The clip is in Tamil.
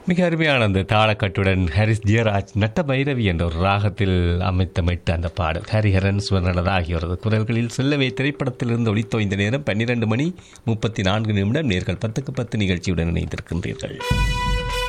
மிக அருமையான அந்த தாளக்கட்டுடன் ஹரிஸ் ஜெயராஜ் நட்ட பைரவி என்ற ஒரு ராகத்தில் அமைத்தமைத்த அந்த பாடல் ஹரிஹரன் சுவர்ணலதா ஆகியோரது குரல்களில் செல்லவே திரைப்படத்திலிருந்து ஒளித்தோய்ந்த நேரம் 12 மணி 34 நிமிடம். நேர்கள் 10க்கு 10 நிகழ்ச்சியுடன் இணைந்திருக்கின்றீர்கள்.